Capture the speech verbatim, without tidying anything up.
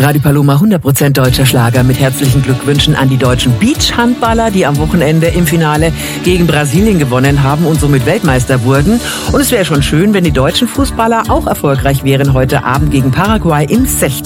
Radio Paloma, hundert Prozent deutscher Schlager mit herzlichen Glückwünschen an die deutschen Beachhandballer, die am Wochenende im Finale gegen Brasilien gewonnen haben und somit Weltmeister wurden. Und es wäre schon schön, wenn die deutschen Fußballer auch erfolgreich wären heute Abend gegen Paraguay im Sechzehnten